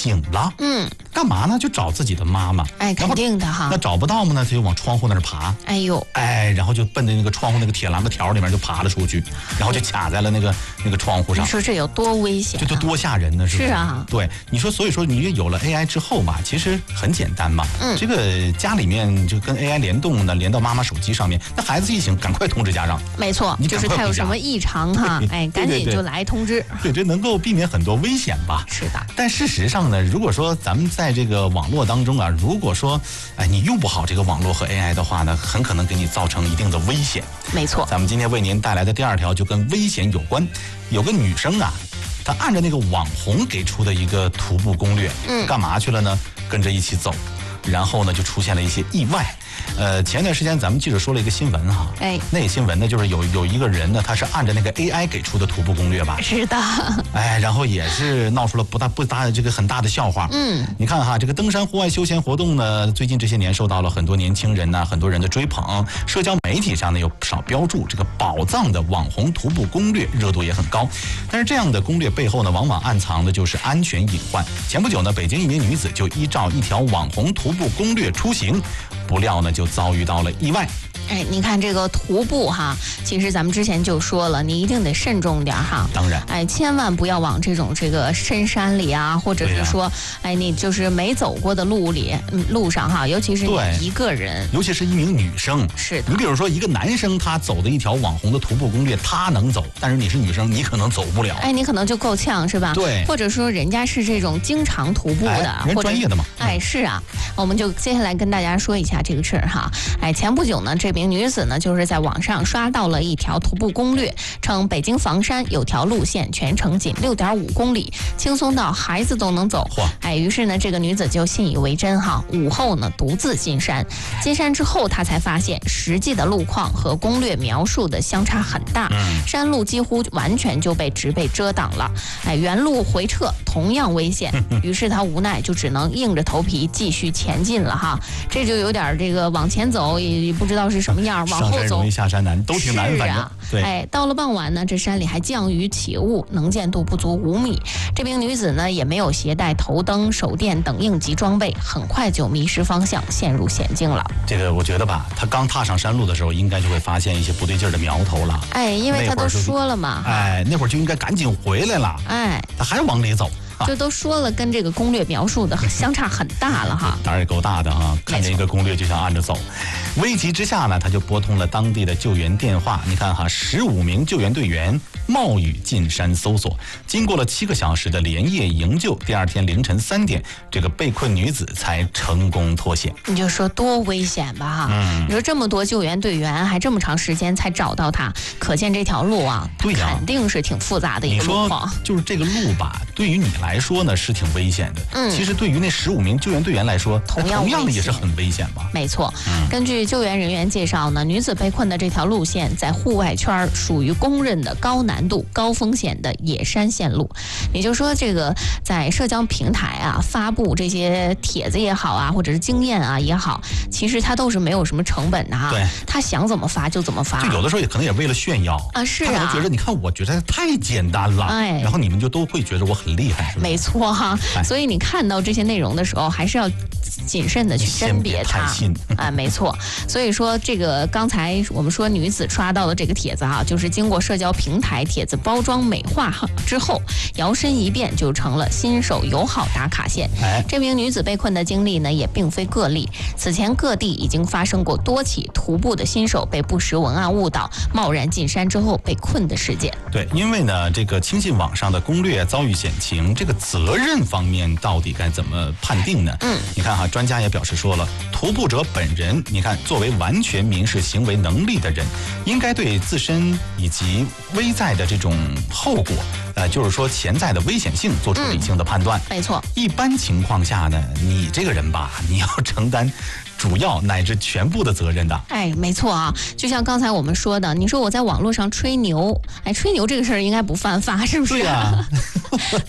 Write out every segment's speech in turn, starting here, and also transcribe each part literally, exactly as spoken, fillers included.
醒了， 嗯， 干嘛呢？就找自己的妈妈。 哎，肯定的哈。 那找不到嘛呢，他就往窗户那儿爬。 哎呦， 哎，然后就奔着那个窗户那个铁栏杆条里面就爬了出去，然后就卡在了那个那个窗户上。 你说这有多危险、啊？ 这都多吓人呢，是不是？ 是啊。 对，你说，所以说你有了 A I 之后吧，其实很简单嘛。 嗯。 这个家里面就跟 A I 联动呢，连到妈妈手机上面，那孩子一醒，赶快通知家长。 没错，就是他有什么异常哈，哎，赶紧就来通知。 对，这能够避免很多危险吧？ 是的。 但事实上呢，如果说咱们在这个网络当中啊，如果说哎你用不好这个网络和 A I 的话呢，很可能给你造成一定的危险。 没错。 咱们今天为您带来的第二条就跟危险有关。有个女生啊，她按照那个网红给出的一个徒步攻略， 嗯， 干嘛去了呢？跟着一起走，然后呢就出现了一些意外。呃，前段时间咱们记者说了一个新闻哈， 哎， 那个新闻呢就是有有一个人呢，他是按照那个 A I 给出的徒步攻略吧， 是的， 哎，然后也是闹出了不大不大这个很大的笑话。 嗯， 你看哈，这个登山户外休闲活动呢，最近这些年受到了很多年轻人呐、很多人的追捧，社交媒体上呢有不少标注这个宝藏的网红徒步攻略，热度也很高。但是这样的攻略背后呢，往往暗藏的就是安全隐患。前不久呢，北京一名女子就依照一条网红徒步攻略出行，不料呢就遭遇到了意外。 哎，你看这个徒步哈，其实咱们之前就说了，你一定得慎重点哈。 当然， 哎，千万不要往这种这个深山里啊，或者是说，啊、哎，你就是没走过的路里、嗯、路上哈，尤其是你一个人， 尤其是一名女生。 是的。 你比如说一个男生他走的一条网红的徒步攻略，他能走，但是你是女生，你可能走不了。 哎，你可能就够呛是吧？ 对。 或者说人家是这种经常徒步的， 哎、人专业的嘛。 哎，是啊，我们就接下来跟大家说一下这个事儿哈。哎，前不久呢，这名女子呢就是在网上刷到了一条徒步攻略，称北京房山有条路线全程仅六点五公里，轻松到孩子都能走。哎，于是呢，这个女子就信以为真哈。午后呢，独自进山，进山之后，她才发现实际的路况和攻略描述的相差很大， 嗯、 山路几乎完全就被植被遮挡了。哎，原路回撤同样危险，于是她无奈就只能硬着头皮继续前进了哈。这就有点这个往前走也不知道是什么样，往后走上山容易下山难，都挺难，反正、 啊、 对。 哎，到了傍晚呢，这山里还降雨起雾，能见度不足五米。这名女子呢也没有携带头灯、手电等应急装备，很快就迷失方向，陷入险境了。 这个我觉得吧，她刚踏上山路的时候，应该就会发现一些不对劲儿的苗头了。 哎，因为她都说了嘛， 哎，那会儿就应该赶紧回来了。 哎， 她还往里走。 就都说了，跟这个攻略描述的相差很大了哈， 胆儿也够大的哈，看见一个攻略就想按着走。危急之下呢，他就拨通了当地的救援电话。你看哈，十五名救援队员冒雨进山搜索，经过了七个小时的连夜营救，第二天凌晨三点，这个被困女子才成功脱险。 你就说多危险吧哈！ 嗯， 你说这么多救援队员，还这么长时间才找到他，可见这条路啊， 对呀， 肯定是挺复杂的一个路况。 就是这个路吧，对于你来说呢是挺危险的， 嗯， 其实对于那十五名救援队员来说， 同样同样也是很危险吧？ 没错， 嗯， 根据救援人员介绍呢，女子被困的这条路线在户外圈属于公认的高难度、高风险的野山线路。也就是说，这个在社交平台啊发布这些帖子也好啊，或者是经验啊也好，其实它都是没有什么成本的哈。 对， 他想怎么发就怎么发。 就有的时候也可能也为了炫耀啊，是啊， 他可能觉得你看我觉得太简单了， 哎， 然后你们就都会觉得我很厉害，是吧？ 没错哈， 哎， 所以你看到这些内容的时候，还是要谨慎的去甄别它啊，没错。所以说，这个刚才我们说女子刷到的这个帖子哈，就是经过社交平台帖子包装美化之后，摇身一变就成了新手友好打卡线。 哎， 这名女子被困的经历呢，也并非个例。此前各地已经发生过多起徒步的新手被不实文案误导，贸然进山之后被困的事件。 对，因为呢，这个轻信网上的攻略遭遇险情，这个责任方面到底该怎么判定呢？ 嗯， 你看哈，专家也表示说了，徒步者本人，你看作为完全民事行为能力的人，应该对自身以及危在的这种后果，呃，就是说潜在的危险性做出理性的判断。 嗯，没错。 一般情况下呢，你这个人吧，你要承担主要乃至全部的责任的。 哎，没错啊，就像刚才我们说的，你说我在网络上吹牛，哎，吹牛这个事儿应该不犯法，是不是？ 对啊。 比如说这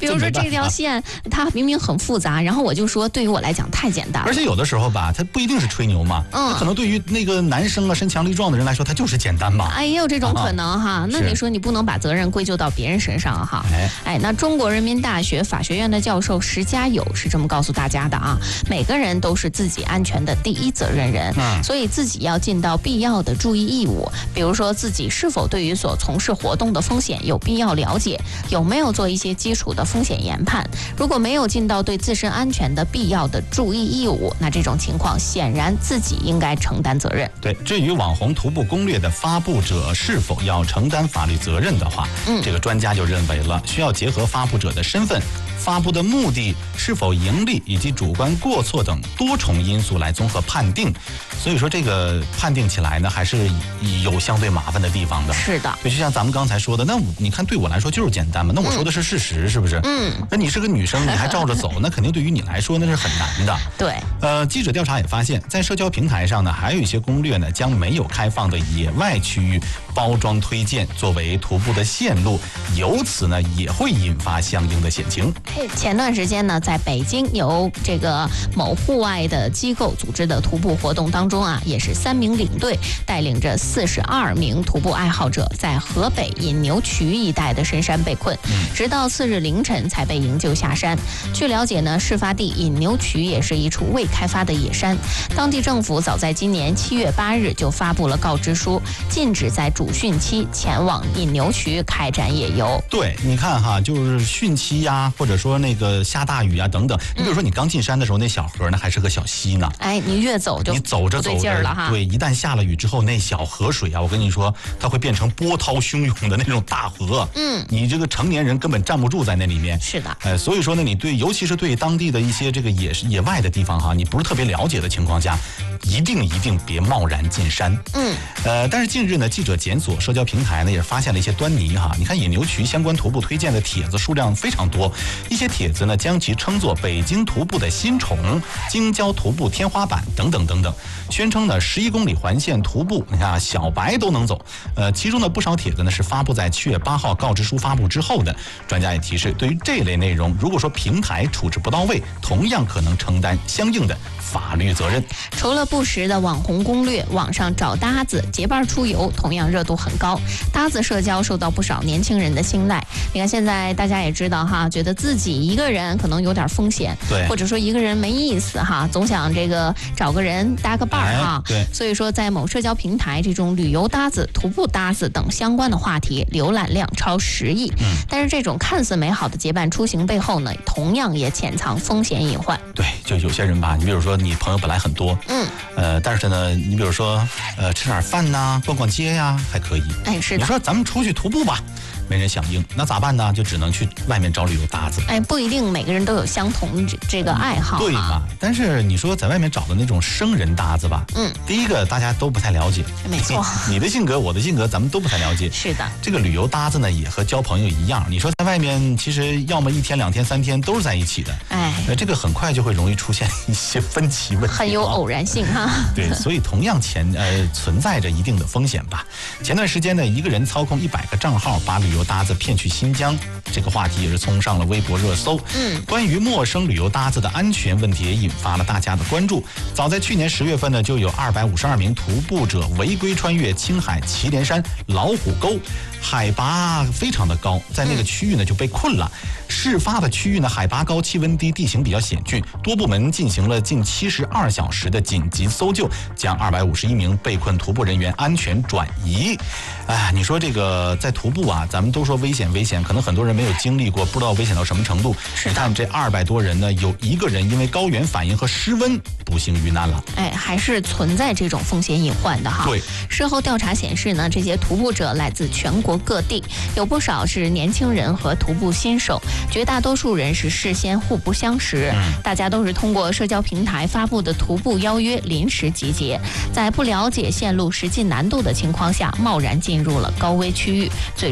这条线它明明很复杂，然后我就说对于我来讲太简单了。 而且有的时候吧，它不一定是吹牛嘛，嗯，可能对于那个男生啊身强力壮的人来说，它就是简单嘛。 哎，也有这种可能哈。啊、那你说你不能把责任归咎到别人身上哈？哎，哎，那中国人民大学法学院的教授石家友是这么告诉大家的啊，每个人都是自己安全的第一责任人，嗯，所以自己要尽到必要的注意义务，比如说自己是否对于所从事活动的风险有必要了解，有没有做一些基础的风险研判，如果没有尽到对自身安全的必要的注意义务，那这种情况显然自己应该承担责任。 对，至于网红徒步攻略的发布者是否要承担法律责任的话，嗯，这个专家就认为了，需要结合发布者的身份、发布的目的、是否盈利以及主观过错等多重因素来综合判定。所以说这个判定起来呢，还是有相对麻烦的地方的。 是的， 对，就像咱们刚才说的，那你看对我来说就是简单嘛，那我说的是事实，嗯、是不是？嗯。那你是个女生，你还照着走，那肯定对于你来说那是很难的。 对。 呃，记者调查也发现，在社交平台上呢，还有一些攻略呢，将没有开放的野外区域包装推荐作为徒步的线路，由此呢也会引发相应的险情。 前段时间呢，在北京由这个某户外的机构组织的徒步活动当中啊，也是三名领队带领着四十二名徒步爱好者，在河北引牛渠一带的深山被困，直到次日凌晨才被营救下山。据了解呢，事发地引牛渠也是一处未开发的野山，当地政府早在今年七月八日就发布了告知书，禁止在主汛期前往引牛渠开展野游。 对，你看哈，就是汛期呀，或者说那个下大雨啊等等，你比如说你刚进山的时候，那小河呢还是个小溪呢， 哎，你越走就你走着走着了哈。 对，一旦下了雨之后，那小河水啊，我跟你说，它会变成波涛汹涌的那种大河。嗯，你这个成年人根本站不住在那里面。 是的， 呃，所以说呢，你对，尤其是对当地的一些这个野野外的地方哈，你不是特别了解的情况下，一定一定别贸然进山。嗯，呃，但是近日呢，记者检索社交平台呢，也发现了一些端倪哈。你看引牛渠相关徒步推荐的帖子数量非常多，一些帖子呢将其称作北京徒步的新宠、京郊徒步天花板等等等等，宣称呢十一公里环线徒步，你看啊，小白都能走。呃，其中的不少帖子呢是发布在七月八号告知书发布之后的。专家也提示，对于这类内容，如果说平台处置不到位，同样可能承担相应的法律责任。 除了不实的网红攻略，网上找搭子结伴出游同样热度很高，搭子社交受到不少年轻人的青睐。你看现在大家也知道哈，觉得自己一个人可能有点风险， 对， 或者说一个人没意思哈，总想这个找个人搭个伴儿哈、 哎，对。 所以说在某社交平台，这种旅游搭子、徒步搭子等相关的话题浏览量超十亿。嗯，但是这种看似美好的结伴出行背后呢，同样也潜藏风险隐患。 对，就有些人吧，你比如说你朋友本来很多，嗯，呃，但是呢，你比如说呃吃点饭呐，逛逛街呀，还可以。 哎，是的。 你说咱们出去徒步吧，没人响应，那咋办呢？就只能去外面找旅游搭子。 哎，不一定每个人都有相同这这个爱好、啊， 对嘛？但是你说在外面找的那种生人搭子吧，嗯，第一个大家都不太了解， 没错， 你的性格，我的性格，咱们都不太了解。 是的， 这个旅游搭子呢，也和交朋友一样，你说在外面其实要么一天、两天、三天都是在一起的，哎，那这个很快就会容易出现一些分歧问题， 很有偶然性哈。 对，所以同样潜呃存在着一定的风险吧。前段时间呢，一个人操控一百个账号把旅游搭子骗去新疆，这个话题也是冲上了微博热搜。嗯，关于陌生旅游搭子的安全问题也引发了大家的关注。早在去年十月份呢，就有二百五十二名徒步者违规穿越青海祁连山老虎沟，海拔非常的高，在那个区域呢就被困了。事发的区域呢海拔高、气温低、地形比较险峻，多部门进行了近七十二小时的紧急搜救，将二百五十一名被困徒步人员安全转移。哎，你说这个在徒步啊，咱们都说危险危险，可能很多人没有经历过，不知道危险到什么程度。你看这二百多人呢，有一个人因为高原反应和失温不幸遇难了。 哎，还是存在这种风险隐患的哈。 对， 事后调查显示呢，这些徒步者来自全国各地，有不少是年轻人和徒步新手，绝大多数人是事先互不相识，嗯、大家都是通过社交平台发布的徒步邀约临时集结，在不了解线路实际难度的情况下，贸然进入了高危区域，最终酿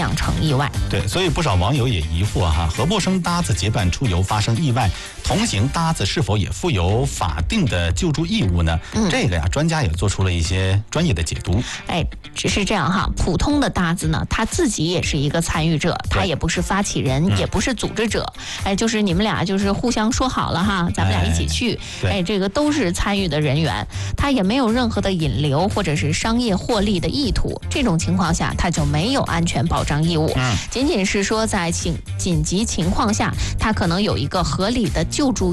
酿成意外。 对，所以不少网友也疑惑哈，和陌生搭子结伴出游发生意外，同行搭子是否也负有法定的救助义务呢？嗯、这个呀，专家也做出了一些专业的解读。 哎，只是这样哈，普通的搭子呢，他自己也是一个参与者，他也不是发起人，嗯、也不是组织者。哎，就是你们俩就是互相说好了哈，咱们俩一起去。哎, 哎，这个都是参与的人员，他也没有任何的引流或者是商业获利的意图。这种情况下，他就没有安全保障义务。嗯，仅仅是说在紧紧急情况下，他可能有一个合理的救助